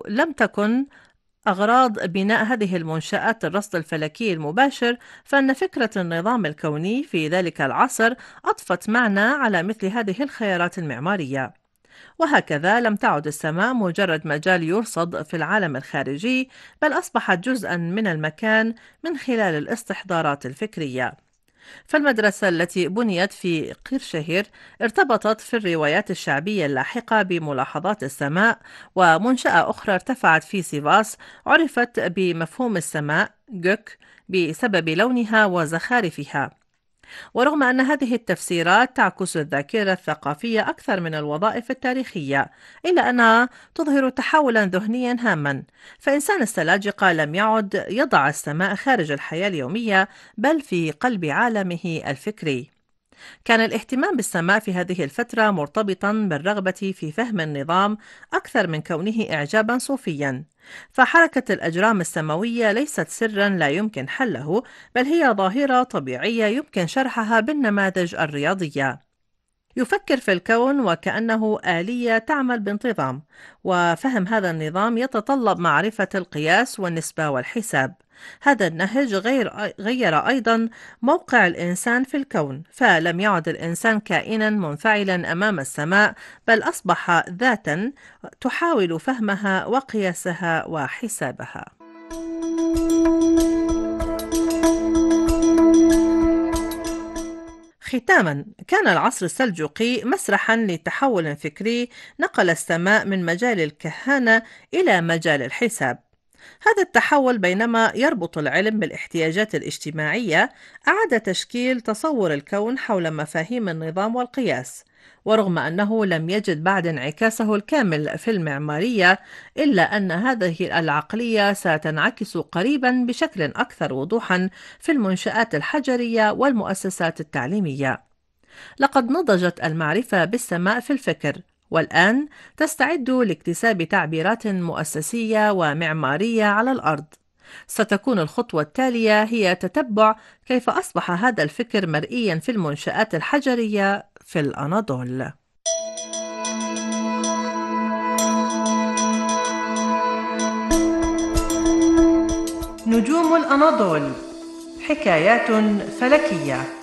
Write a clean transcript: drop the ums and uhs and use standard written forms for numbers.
لو لم تكن أغراض بناء هذه المنشآت الرصد الفلكي المباشر، فإن فكرة النظام الكوني في ذلك العصر أضفت معنى على مثل هذه الخيارات المعمارية. وهكذا لم تعد السماء مجرد مجال يرصد في العالم الخارجي، بل أصبحت جزءا من المكان من خلال الاستحضارات الفكرية. فالمدرسة التي بنيت في قرشهير ارتبطت في الروايات الشعبية اللاحقة بملاحظات السماء، ومنشأة أخرى ارتفعت في سيفاس عرفت بمفهوم السماء جوك بسبب لونها وزخارفها. ورغم أن هذه التفسيرات تعكس الذاكرة الثقافية أكثر من الوظائف التاريخية، إلا أنها تظهر تحولا ذهنيا هاما. فإنسان السلاجقة لم يعد يضع السماء خارج الحياة اليومية، بل في قلب عالمه الفكري. كان الاهتمام بالسماء في هذه الفترة مرتبطا بالرغبة في فهم النظام أكثر من كونه إعجابا صوفيا. فحركة الأجرام السماوية ليست سرا لا يمكن حله، بل هي ظاهرة طبيعية يمكن شرحها بالنماذج الرياضية. يفكر في الكون وكأنه آلية تعمل بانتظام، وفهم هذا النظام يتطلب معرفة القياس والنسبة والحساب. هذا النهج غير أيضا موقع الإنسان في الكون، فلم يعد الإنسان كائنا منفعلا أمام السماء، بل أصبح ذاتا تحاول فهمها وقياسها وحسابها. ختاما، كان العصر السلجوقي مسرحا لتحول فكري نقل السماء من مجال الكهانة إلى مجال الحساب. هذا التحول، بينما يربط العلم بالاحتياجات الاجتماعية، أعاد تشكيل تصور الكون حول مفاهيم النظام والقياس. ورغم أنه لم يجد بعد انعكاسه الكامل في المعمارية، إلا أن هذه العقلية ستنعكس قريبا بشكل أكثر وضوحا في المنشآت الحجرية والمؤسسات التعليمية. لقد نضجت المعرفة بالسماء في الفكر، والآن تستعد لاكتساب تعبيرات مؤسسية ومعمارية على الأرض. ستكون الخطوة التالية هي تتبع كيف أصبح هذا الفكر مرئيا في المنشآت الحجرية في الأناضول. نجوم الأناضول، حكايات فلكية.